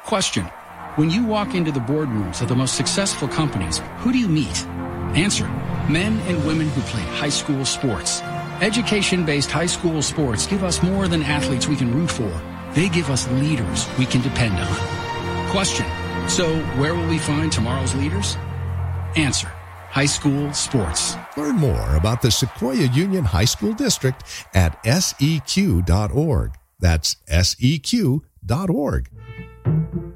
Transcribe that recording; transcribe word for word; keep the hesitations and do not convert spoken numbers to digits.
Question. When you walk into the boardrooms of the most successful companies, who do you meet? Answer. Men and women who played high school sports. Education-based high school sports give us more than athletes we can root for. They give us leaders we can depend on. Question. So where will we find tomorrow's leaders? Answer. High school sports. Learn more about the Sequoia Union High School District at S E Q dot org. That's S E Q dot org.